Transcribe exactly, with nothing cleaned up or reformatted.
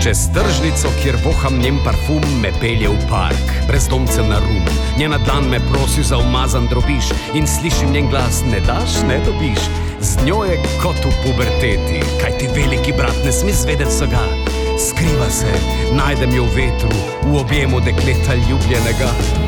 Čez tržnico, kjer voham njen parfum, me pelje v park, brezdomcev na rum. Njena dlan me prosi za umazan drobiž in slišim njen glas: ne daš, ne dobiš. Z njo je kot v puberteti, kaj ti veliki brat ne sme zvedeti vsega. Skriva se, najdem jo v vetru, v objemu dekleta ljubljenega.